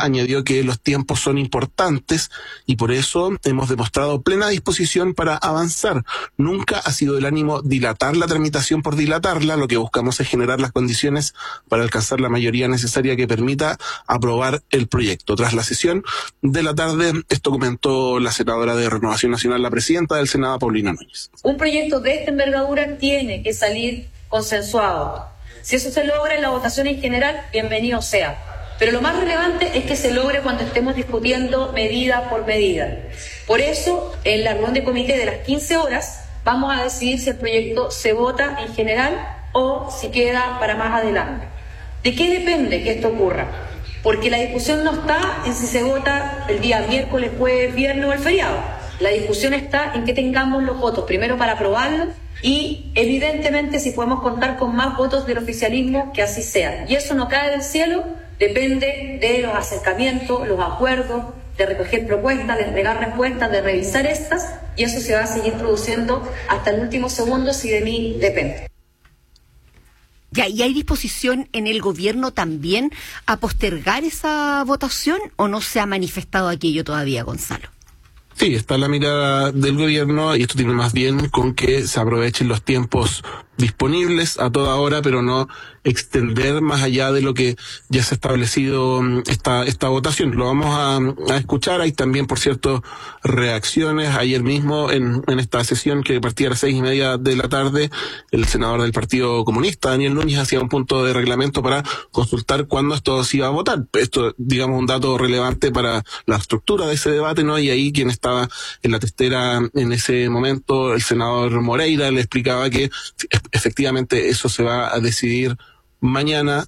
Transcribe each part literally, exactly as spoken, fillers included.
añadió que los tiempos son importantes y por eso hemos demostrado plena disposición para avanzar. Nunca ha sido el ánimo dilatar la tramitación por dilatarla, lo que buscamos es generar las condiciones para alcanzar la mayoría necesaria que permita aprobar el proyecto. Tras la sesión de la tarde, esto comentó la senadora de Renovación Nacional, la presidenta del Senado, Paulina Núñez. Un proyecto de esta envergadura tiene que salir consensuado. Si eso se logra en la votación en general, bienvenido sea. Pero lo más relevante es que se logre cuando estemos discutiendo medida por medida. Por eso, en la reunión de comité de las quince horas, vamos a decidir si el proyecto se vota en general o si queda para más adelante. ¿De qué depende que esto ocurra? Porque la discusión no está en si se vota el día miércoles, jueves, viernes o el feriado. La discusión está en que tengamos los votos primero para aprobarlo y evidentemente si podemos contar con más votos del oficialismo, que así sea. Y eso no cae del cielo, depende de los acercamientos, los acuerdos, de recoger propuestas, de entregar respuestas, de revisar estas, y eso se va a seguir produciendo hasta el último segundo si de mí depende. Ya, ¿y hay disposición en el gobierno también a postergar esa votación o no se ha manifestado aquello todavía, Gonzalo? Sí, está la mirada del gobierno y esto tiene más bien con que se aprovechen los tiempos disponibles a toda hora, pero no extender más allá de lo que ya se ha establecido esta esta votación. Lo vamos a, a escuchar. Hay también, por cierto, reacciones. Ayer mismo, en, en esta sesión que partía a las seis y media de la tarde, el senador del Partido Comunista, Daniel Núñez, hacía un punto de reglamento para consultar cuándo esto se iba a votar. Esto, digamos, un dato relevante para la estructura de ese debate, ¿no? Y ahí quien estaba en la testera en ese momento, el senador Moreira, le explicaba que efectivamente eso se va a decidir mañana.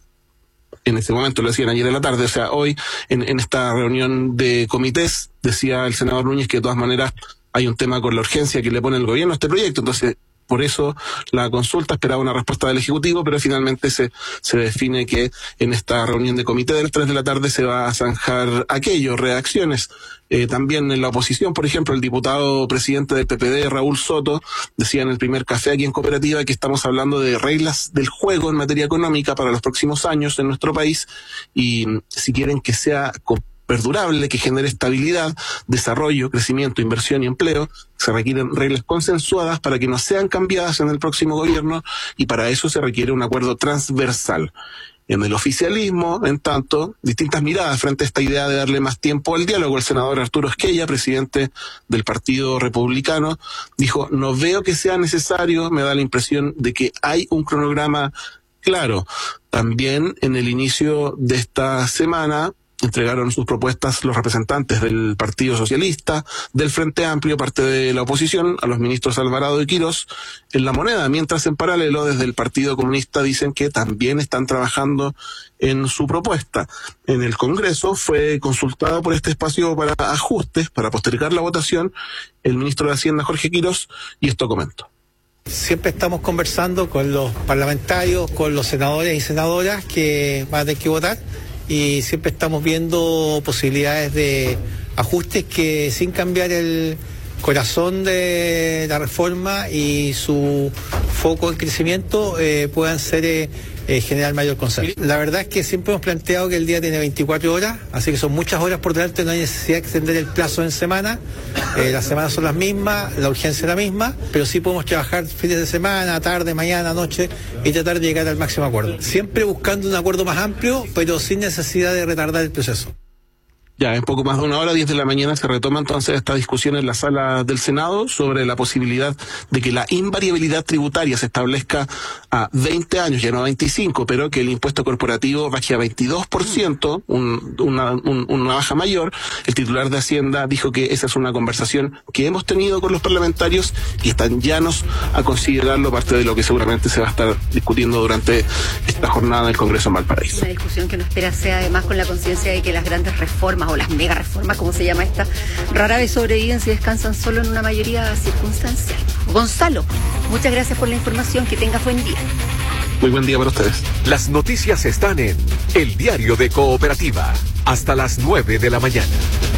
En ese momento lo decían ayer en la tarde, o sea, hoy en, en esta reunión de comités, decía el senador Núñez que de todas maneras hay un tema con la urgencia que le pone el gobierno a este proyecto, entonces por eso la consulta esperaba una respuesta del Ejecutivo, pero finalmente se se define que en esta reunión de comité de las tres de la tarde se va a zanjar aquello, reacciones. Eh, también en la oposición, por ejemplo, el diputado presidente del P P D, Raúl Soto, decía en el primer café aquí en Cooperativa que estamos hablando de reglas del juego en materia económica para los próximos años en nuestro país y si quieren que sea perdurable, que genere estabilidad, desarrollo, crecimiento, inversión y empleo, se requieren reglas consensuadas para que no sean cambiadas en el próximo gobierno y para eso se requiere un acuerdo transversal. En el oficialismo, en tanto, distintas miradas frente a esta idea de darle más tiempo al diálogo. El senador Arturo Esquella, presidente del Partido Republicano, dijo, no veo que sea necesario, me da la impresión de que hay un cronograma claro. También en el inicio de esta semana, entregaron sus propuestas los representantes del Partido Socialista, del Frente Amplio, parte de la oposición, a los ministros Alvarado y Quirós, en La Moneda, mientras en paralelo desde el Partido Comunista dicen que también están trabajando en su propuesta. En el Congreso fue consultado por este espacio para ajustes, para postergar la votación, el ministro de Hacienda, Jorge Quirós, y esto comentó. Siempre estamos conversando con los parlamentarios, con los senadores y senadoras que van a tener que votar, y siempre estamos viendo posibilidades de ajustes que sin cambiar el corazón de la reforma y su foco en crecimiento eh, puedan ser eh, eh, generar mayor consenso. La verdad es que siempre hemos planteado que el día tiene veinticuatro horas, así que son muchas horas por delante, no hay necesidad de extender el plazo en semana, eh, las semanas son las mismas, la urgencia es la misma, pero sí podemos trabajar fines de semana, tarde, mañana, noche y tratar de llegar al máximo acuerdo. Siempre buscando un acuerdo más amplio, pero sin necesidad de retardar el proceso. Ya, en poco más de una hora, diez de la mañana, se retoma entonces esta discusión en la sala del Senado sobre la posibilidad de que la invariabilidad tributaria se establezca a veinte años, ya no a veinticinco, pero que el impuesto corporativo baje a veintidós por ciento, un, una, un, una baja mayor. El titular de Hacienda dijo que esa es una conversación que hemos tenido con los parlamentarios y están llanos a considerarlo, parte de lo que seguramente se va a estar discutiendo durante esta jornada en el Congreso en Valparaíso. Una discusión que no espera sea además con la conciencia de que las grandes reformas o las mega reformas, como se llama esta, rara vez sobreviven si descansan solo en una mayoría circunstancial. Gonzalo, muchas gracias por la información, que tengas buen día. Muy buen día para ustedes. Las noticias están en El Diario de Cooperativa, hasta las nueve de la mañana.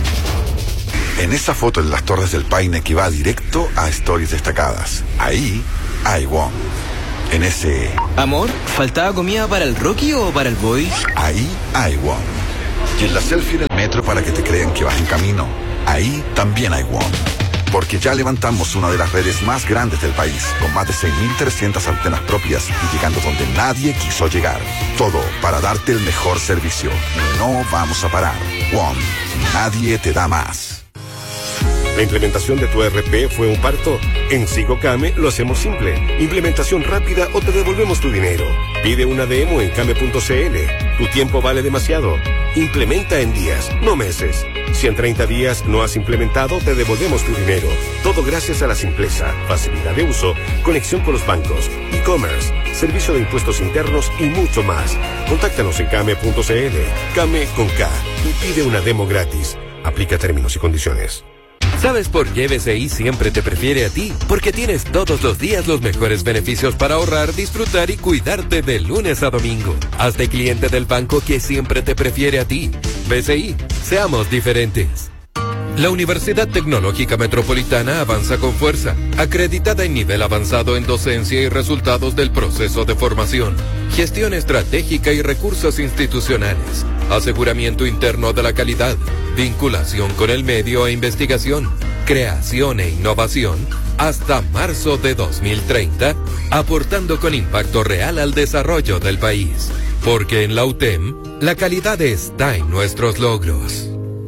En esa foto en las Torres del Paine que va directo a Stories Destacadas, ahí hay Wong. En ese... Amor, ¿faltaba comida para el Rocky o para el Boy? Ahí hay Wong. Y en la selfie en el metro para que te crean que vas en camino. Ahí también hay WOM. Porque ya levantamos una de las redes más grandes del país, con más de seis mil trescientas antenas propias y llegando donde nadie quiso llegar. Todo para darte el mejor servicio. No vamos a parar. WOM. Nadie te da más. ¿La implementación de tu E R P fue un parto? En Sigocame lo hacemos simple. Implementación rápida o te devolvemos tu dinero. Pide una demo en came punto cl. Tu tiempo vale demasiado. Implementa en días, no meses. Si en treinta días no has implementado, te devolvemos tu dinero. Todo gracias a la simpleza, facilidad de uso, conexión con los bancos, e-commerce, servicio de impuestos internos y mucho más. Contáctanos en came punto cl. Came con K. Y pide una demo gratis. Aplica términos y condiciones. ¿Sabes por qué B C I siempre te prefiere a ti? Porque tienes todos los días los mejores beneficios para ahorrar, disfrutar y cuidarte de lunes a domingo. Hazte cliente del banco que siempre te prefiere a ti. B C I, seamos diferentes. La Universidad Tecnológica Metropolitana avanza con fuerza, acreditada en nivel avanzado en docencia y resultados del proceso de formación, gestión estratégica y recursos institucionales, aseguramiento interno de la calidad, vinculación con el medio e investigación, creación e innovación, hasta marzo de dos mil treinta, aportando con impacto real al desarrollo del país. Porque en la U T E M, la calidad está en nuestros logros.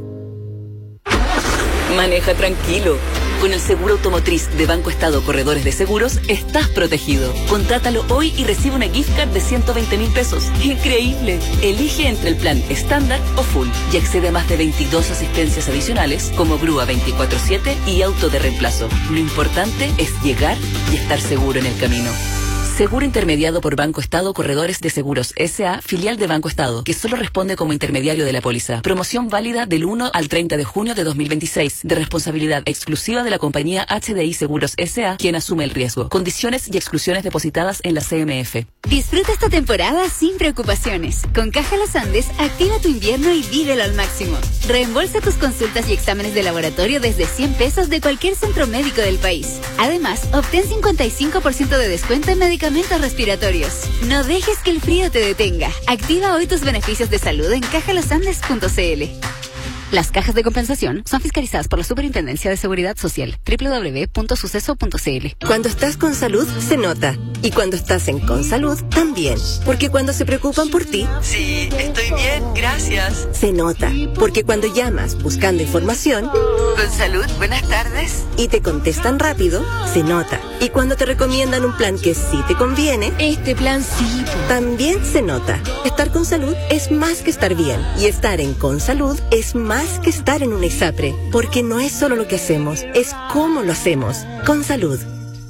Maneja tranquilo. Con el seguro automotriz de Banco Estado Corredores de Seguros, estás protegido. Contrátalo hoy y recibe una gift card de ciento veinte mil pesos. ¡Increíble! Elige entre el plan estándar o full y accede a más de veintidós asistencias adicionales como grúa veinticuatro siete y auto de reemplazo. Lo importante es llegar y estar seguro en el camino. Seguro intermediado por Banco Estado Corredores de Seguros S A, filial de Banco Estado, que solo responde como intermediario de la póliza. Promoción válida del uno al treinta de junio de dos mil veintiséis, de responsabilidad exclusiva de la compañía H D I Seguros S A, quien asume el riesgo. Condiciones y exclusiones depositadas en la C M F. Disfruta esta temporada sin preocupaciones. Con Caja Los Andes, activa tu invierno y vívelo al máximo. Reembolsa tus consultas y exámenes de laboratorio desde cien pesos de cualquier centro médico del país. Además, obtén cincuenta y cinco por ciento de descuento en medicamentos respiratorios. No dejes que el frío te detenga. Activa hoy tus beneficios de salud en caja los andes punto c l. Las cajas de compensación son fiscalizadas por la Superintendencia de Seguridad Social. doble u doble u doble u punto suceso punto c l. Cuando estás con salud, se nota. Y cuando estás en Consalud, también. Porque cuando se preocupan por ti... Sí, estoy bien, gracias. Se nota. Porque cuando llamas buscando información... Consalud, buenas tardes. Y te contestan rápido, se nota. Y cuando te recomiendan un plan que sí te conviene... Este plan sí. También se nota. Estar con salud es más que estar bien. Y estar en Consalud es más que estar en una ISAPRE. Porque no es solo lo que hacemos, es cómo lo hacemos. Con salud.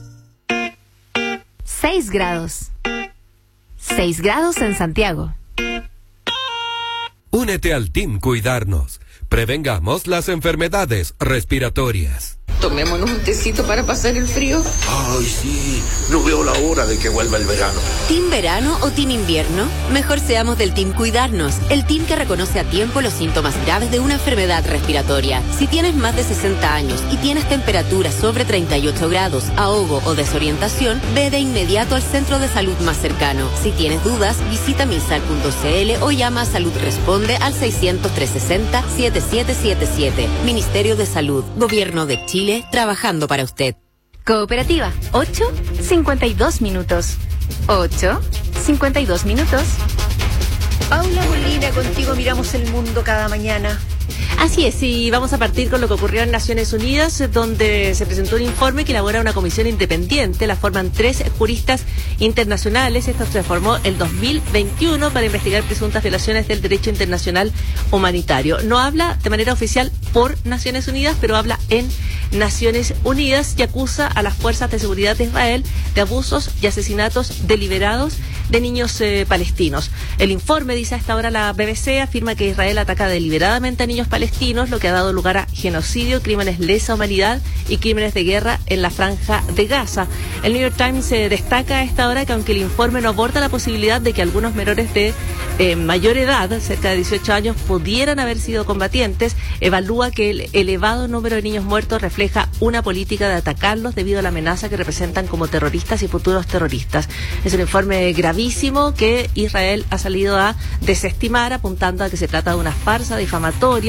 seis grados. seis grados en Santiago. Únete al Team Cuidarnos. Prevengamos las enfermedades respiratorias. Tomémonos un tecito para pasar el frío. Ay, sí, no veo la hora de que vuelva el verano. ¿Team verano o team invierno? Mejor seamos del Team Cuidarnos, el team que reconoce a tiempo los síntomas graves de una enfermedad respiratoria. Si tienes más de sesenta años y tienes temperatura sobre treinta y ocho grados, ahogo o desorientación, ve de inmediato al centro de salud más cercano. Si tienes dudas, visita misal punto c l o llama a Salud Responde al seiscientos, trescientos sesenta, setenta y siete setenta y siete. Ministerio de Salud, Gobierno de Chile, trabajando para usted. Cooperativa, ocho cincuenta y dos minutos. ocho cincuenta y dos minutos. Paula Molina, contigo miramos el mundo cada mañana. Así es, y vamos a partir con lo que ocurrió en Naciones Unidas, donde se presentó un informe que elabora una comisión independiente. La forman tres juristas internacionales. Esto se formó el dos mil veintiuno para investigar presuntas violaciones del derecho internacional humanitario. No habla de manera oficial por Naciones Unidas, pero habla en Naciones Unidas y acusa a las fuerzas de seguridad de Israel de abusos y asesinatos deliberados de niños eh, palestinos. El informe, dice a esta hora la B B C, afirma que Israel ataca deliberadamente a niños palestinos, lo que ha dado lugar a genocidio, crímenes lesa humanidad y crímenes de guerra en la franja de Gaza. El New York Times eh, destaca a esta hora que aunque el informe no aborda la posibilidad de que algunos menores de eh, mayor edad, cerca de dieciocho años, pudieran haber sido combatientes, evalúa que el elevado número de niños muertos refleja una política de atacarlos debido a la amenaza que representan como terroristas y futuros terroristas. Es un informe gravísimo que Israel ha salido a desestimar, apuntando a que se trata de una farsa difamatoria